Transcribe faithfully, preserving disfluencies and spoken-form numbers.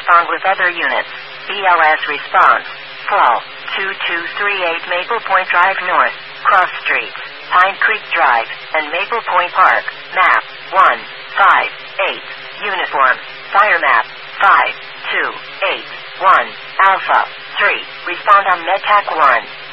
respond with other units. B L S response. Fall. two two three eight Maple Point Drive North. Cross Streets. Pine Creek Drive, and Maple Point Park. Map. one five eight. Uniform. Fire map. five two eight one. Alpha. three. Respond on MedTac one.